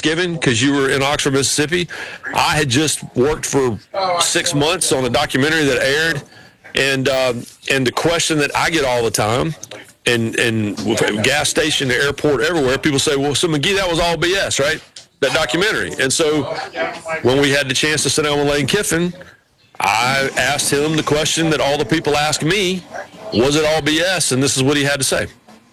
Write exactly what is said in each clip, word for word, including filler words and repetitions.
Thanksgiving because you were in Oxford, Mississippi. I had just worked for six months on a documentary that aired, and um, and the question that I get all the time, and and with gas station, the airport, everywhere, people say, "Well, so McGee, that was all B S, right? That documentary." And so when we had the chance to sit down with Lane Kiffin, I asked him the question that all the people ask me: was it all B S? And this is what he had to say.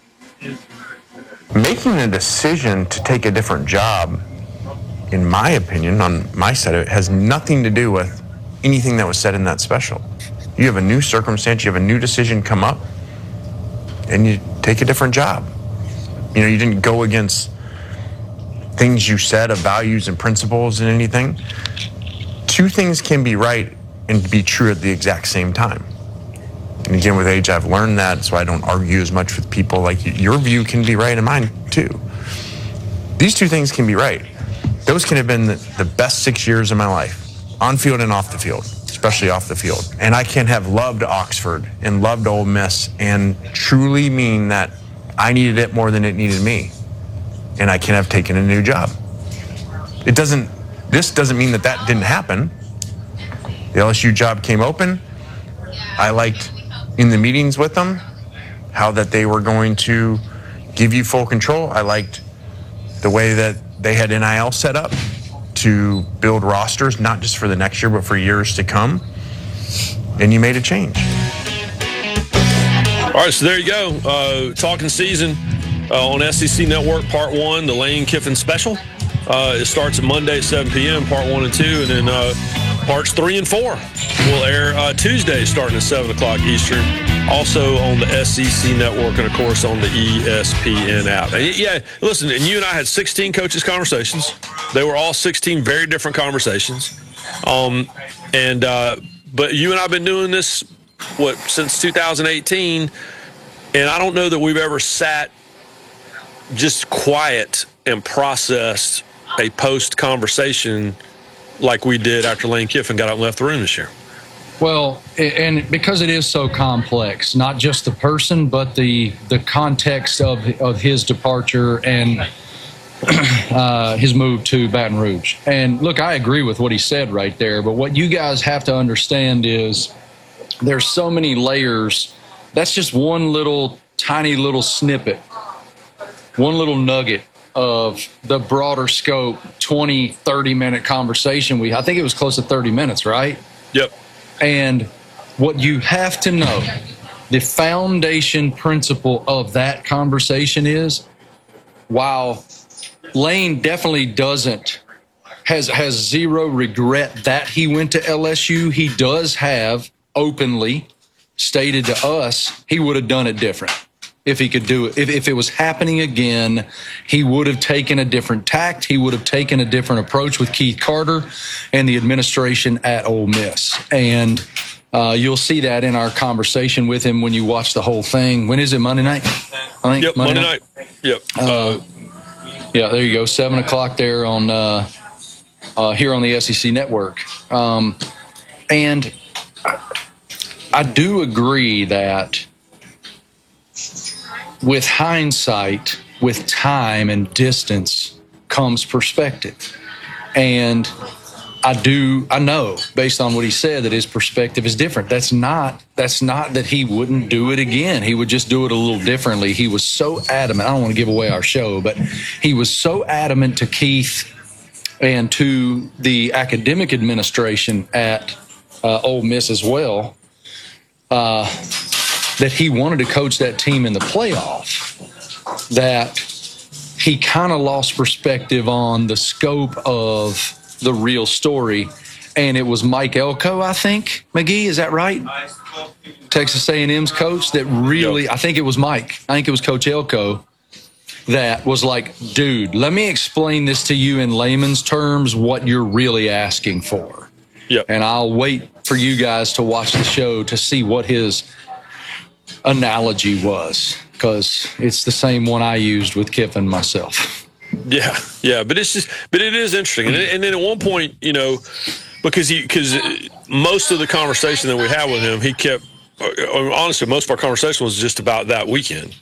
Making a decision to take a different job, in my opinion, on my side of it, has nothing to do with anything that was said in that special. You have a new circumstance, you have a new decision come up, and you take a different job. You know, you didn't go against things you said of values and principles and anything. Two things can be right and be true at the exact same time. And again, with age, I've learned that, so I don't argue as much with people. Like, your view can be right and mine too. These two things can be right. Those can have been the, the best six years of my life, on field and off the field, especially off the field. And I can have loved Oxford and loved Ole Miss and truly mean that I needed it more than it needed me. And I can have taken a new job. It doesn't, this doesn't mean that that didn't happen. The L S U job came open. I liked in the meetings with them how that they were going to give you full control. I liked the way that they had N I L set up to build rosters, not just for the next year, but for years to come. And you made a change. All right, so there you go. Uh, talking season uh, on S E C Network, part one, the Lane Kiffin special. Uh, it starts at Monday at seven p.m., part one and two, and then uh, parts three and four will air uh, Tuesday starting at seven o'clock Eastern, also on the S E C Network and, of course, on the E S P N app. And yeah, listen, and you and I had sixteen coaches conversations. They were all sixteen very different conversations. Um, and uh, but you and I have been doing this, what, since two thousand eighteen, and I don't know that we've ever sat just quiet and processed a post-conversation like we did after Lane Kiffin got out and left the room this year. Well, and because it is so complex, not just the person, but the the context of of his departure and uh, his move to Baton Rouge. And look, I agree with what he said right there, but what you guys have to understand is there's so many layers. That's just one little tiny little snippet, one little nugget of the broader scope twenty, thirty minute conversation. We, I think it was close to thirty minutes, right? Yep. And what you have to know, the foundation principle of that conversation is, while Lane definitely doesn't, has, has zero regret that he went to L S U, he does have openly stated to us he would have done it different. If he could do it, if, if it was happening again, he would have taken a different tact. He would have taken a different approach with Keith Carter and the administration at Ole Miss. And uh, you'll see that in our conversation with him when you watch the whole thing. When is it, Monday night? I think yep, Monday, Monday night. night. Yep. Uh, yeah, there you go. Seven o'clock there on uh, uh, here on the S E C Network. Um, and I do agree that with hindsight, with time and distance comes perspective. And I do, I know based on what he said that his perspective is different. That's not, that's not that he wouldn't do it again. He would just do it a little differently. He was so adamant. I don't want to give away our show, but he was so adamant to Keith and to the academic administration at uh, Ole Miss as well, uh, that he wanted to coach that team in the playoff, that he kind of lost perspective on the scope of the real story. And it was Mike Elko, I think, McGee, is that right? Texas A and M's coach that really, I think it was Mike. I think it was Coach Elko that was like, dude, let me explain this to you in layman's terms, what you're really asking for. Yep. And I'll wait for you guys to watch the show to see what his analogy was, because it's the same one I used with Kiffin myself. Yeah, yeah, but it's just, but it is interesting, and, and then at one point, you know, because he, because most of the conversation that we had with him, he kept, honestly, most of our conversation was just about that weekend,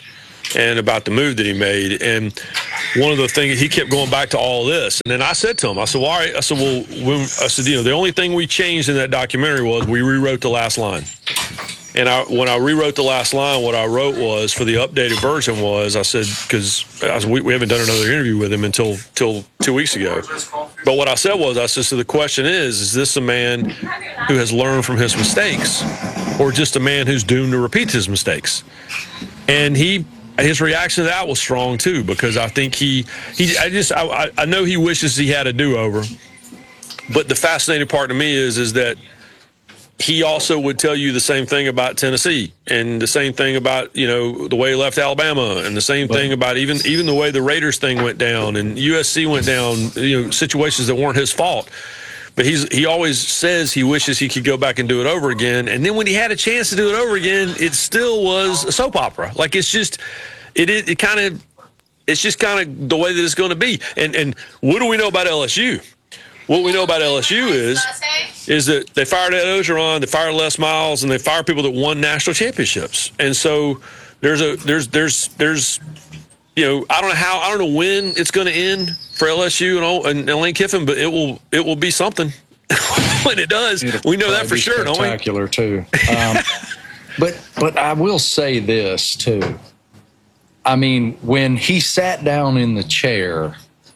and about the move that he made. And one of the things, he kept going back to all this. And then I said to him, I said, well, all right. I said, well, when, I said, you know, the only thing we changed in that documentary was we rewrote the last line. And I, when I rewrote the last line, what I wrote was, for the updated version was, I said, because we, we haven't done another interview with him until, until two weeks ago. But what I said was, I said, so the question is, is this a man who has learned from his mistakes, or just a man who's doomed to repeat his mistakes? And he, his reaction to that was strong too, because I think he, he, I just, I, I know he wishes he had a do-over. But the fascinating part to me is, is that he also would tell you the same thing about Tennessee, and the same thing about, you know, the way he left Alabama, and the same thing about even even the way the Raiders thing went down and U S C went down, you know, situations that weren't his fault. But he's he always says he wishes he could go back and do it over again. And then when he had a chance to do it over again, it still was a soap opera. Like, it's just, it it, it kind of, it's just kind of the way that it's going to be. And and what do we know about L S U? What we know about L S U is is that they fired Ed Ogeron, they fired Les Miles, and they fired people that won national championships. And so there's a there's there's there's you know, I don't know how, I don't know when it's going to end for L S U and, and, and Lane Kiffin, but it will it will be something when it does. It'll we know that for sure, don't we? Spectacular too. Um, but but I will say this too. I mean, when he sat down in the chair,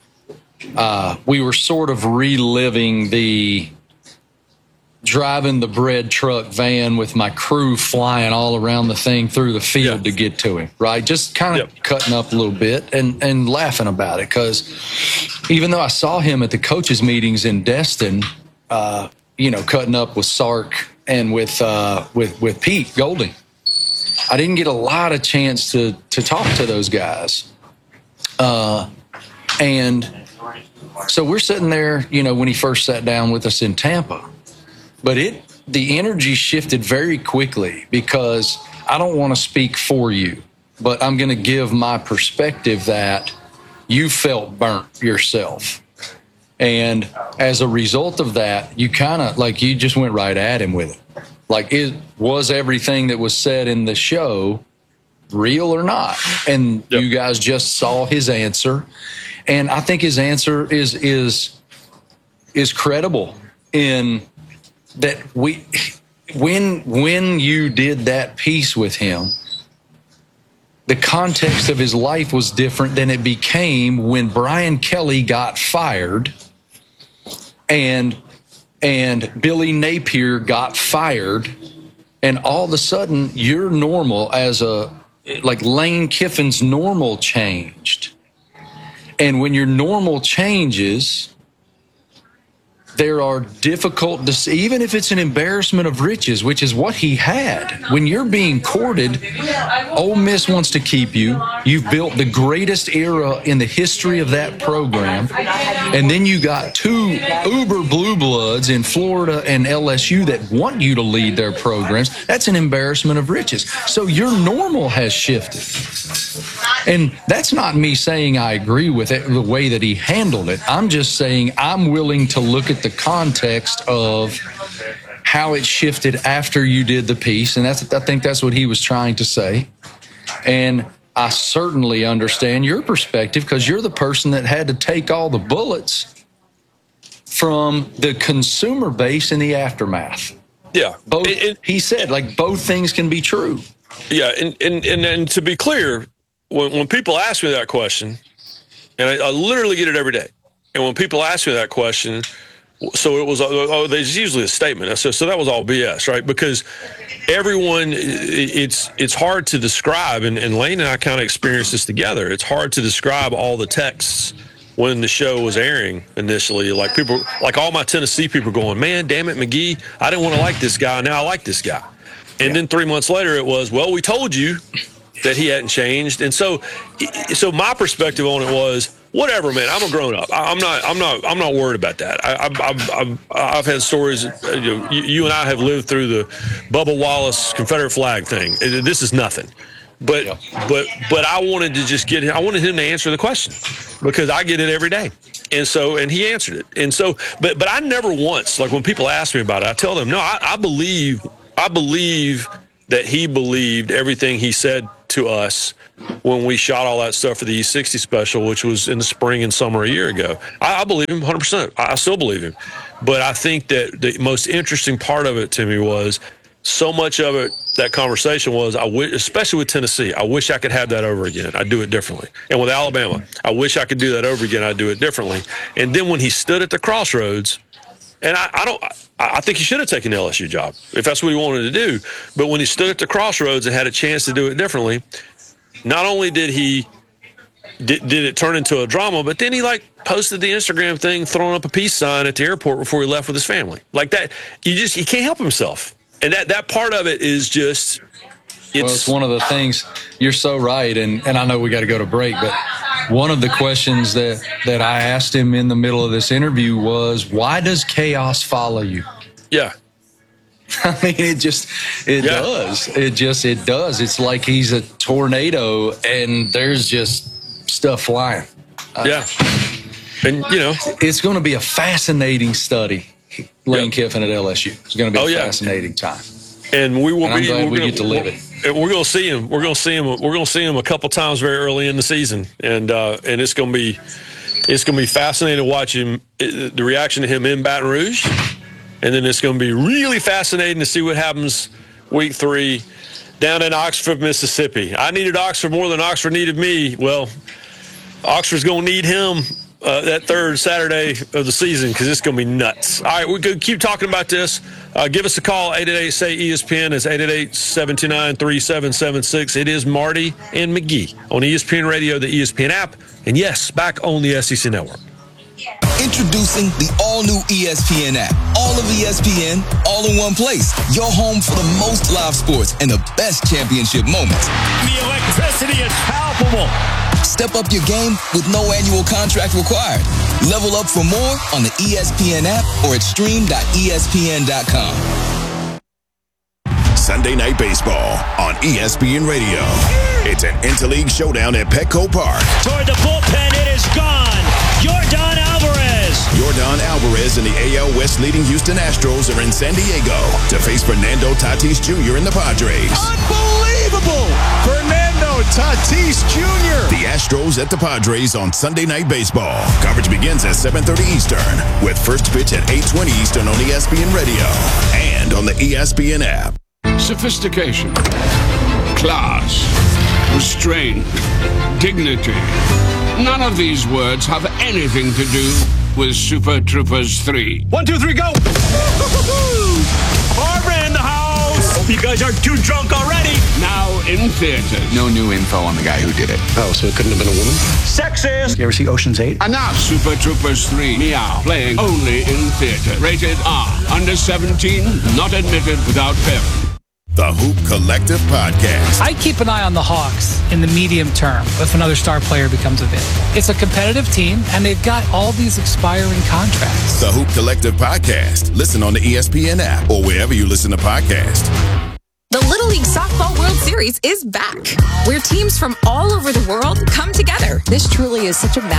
Uh, we were sort of reliving the driving the bread truck van with my crew flying all around the thing through the field yeah. to get to him, right? Just kind of yep. cutting up a little bit and, and laughing about it, because even though I saw him at the coaches' meetings in Destin, uh, you know, cutting up with Sark and with uh, with with Pete Golding, I didn't get a lot of chance to to talk to those guys, uh, and. So we're sitting there, you know, when he first sat down with us in Tampa, but it, the energy shifted very quickly, because I don't want to speak for you, but I'm going to give my perspective that you felt burnt yourself. And as a result of that, you kind of like, you just went right at him with it. Like, it was everything that was said in the show real or not? And yep. you guys just saw his answer. And I think his answer is is is credible in that we when when you did that piece with him, the context of his life was different than it became when Brian Kelly got fired and and Billy Napier got fired, and all of a sudden your normal as a like Lane Kiffin's normal changed. And when your normal changes, there are difficult, even if it's an embarrassment of riches, which is what he had. When you're being courted, Ole Miss wants to keep you. You've built the greatest era in the history of that program. And then you got two uber blue bloods in Florida and L S U that want you to lead their programs. That's an embarrassment of riches. So your normal has shifted. And that's not me saying I agree with it, the way that he handled it. I'm just saying I'm willing to look at the context of how it shifted after you did the piece. And that's, I think that's what he was trying to say. And I certainly understand your perspective, because you're the person that had to take all the bullets from the consumer base in the aftermath. Yeah. Both, it, it, he said, like, both things can be true. Yeah. And, and, and, and to be clear, When, when people ask me that question, and I, I literally get it every day, and when people ask me that question, so it was, oh, there's usually a statement. So, so that was all B S, right? Because everyone, it's it's hard to describe, and, and Lane and I kind of experienced this together. It's hard to describe all the texts when the show was airing initially. Like people, like all my Tennessee people going, man, damn it, McGee, I didn't want to like this guy. Now I like this guy. And yeah. then three months later, it was, well, we told you that he hadn't changed. And so, so my perspective on it was, whatever, man, I'm a grown up. I'm not, I'm not, I'm not worried about that. I, I've, I've, I've, I've had stories, you know, you and I have lived through the Bubba Wallace Confederate flag thing. This is nothing. But, yeah. but, but I wanted to just get him, I wanted him to answer the question, because I get it every day. And so, and he answered it. And so, but, but I never once, like when people ask me about it, I tell them, no, I, I believe, I believe that he believed everything he said to us when we shot all that stuff for the E sixty special, which was in the spring and summer a year ago. I, I believe him one hundred percent. I, I still believe him. But I think that the most interesting part of it to me was so much of it, that conversation was, I wish, especially with Tennessee, I wish I could have that over again. I'd do it differently. And with Alabama, I wish I could do that over again. I'd do it differently. And then when he stood at the crossroads, and I, I don't, I, I think he should have taken the L S U job if that's what he wanted to do. But when he stood at the crossroads and had a chance to do it differently, not only did he did, did it turn into a drama, but then he like posted the Instagram thing, throwing up a peace sign at the airport before he left with his family. Like that, you just he can't help himself. And that, that part of it is just, it's, well, it's one of the things. You're so right, and, and I know we got to go to break, but one of the questions that, that I asked him in the middle of this interview was, why does chaos follow you? Yeah. I mean, it just, it yeah. does. It just, it does. It's like he's a tornado, and there's just stuff flying. Yeah. And, you know. It's going to be a fascinating study. Lane yep. Kiffin at L S U. It's going to be oh, a yeah. fascinating time. And we will and I'm be. glad we're we gonna, get to live we're, it. We're going to see him. We're going to see him. We're going to see him a couple times very early in the season, and uh, and it's going to be it's going to be fascinating to watch him, the reaction to him in Baton Rouge, and then it's going to be really fascinating to see what happens week three down in Oxford, Mississippi. I needed Oxford more than Oxford needed me. Well, Oxford's going to need him. Uh, that third Saturday of the season, because it's going to be nuts. All right, we could keep talking about this. Uh, give us a call, eight eight eight, S A Y, E S P N. It's eight eight eight, seven two nine, three seven seven six. It is Marty and McGee on E S P N Radio, the E S P N app, and yes, back on the S E C Network. Introducing the all-new E S P N app. All of E S P N, all in one place. Your home for the most live sports and the best championship moments. The electricity is palpable. Step up your game with no annual contract required. Level up for more on the E S P N app or at stream dot E S P N dot com. Sunday Night Baseball on E S P N Radio. It's an interleague showdown at Petco Park. Toward the bullpen, it is gone. Yordan Alvarez. Yordan Alvarez and the A L West leading Houston Astros are in San Diego to face Fernando Tatis Junior and the Padres. Unbelievable! Fernando Tatis Junior The Astros at the Padres on Sunday Night Baseball. Coverage begins at seven thirty Eastern with first pitch at eight twenty Eastern on E S P N Radio and on the E S P N app. Sophistication, class, restraint, dignity. None of these words have anything to do with Super Troopers three. One, two, three, go! Barbara in the house! Hope you guys aren't too drunk already. Now in theaters. No new info on the guy who did it. Oh, so it couldn't have been a woman? Sexist! You ever see Ocean's eight? Enough! Super Troopers three, Meow, playing only in theater. Rated R. Under seventeen, not admitted without parent. The Hoop Collective Podcast. I keep an eye on the Hawks in the medium term if another star player becomes available. It's a competitive team, and they've got all these expiring contracts. The Hoop Collective Podcast. Listen on the E S P N app or wherever you listen to podcasts. The Little League Softball World Series is back, where teams from all over the world come together. This truly is such a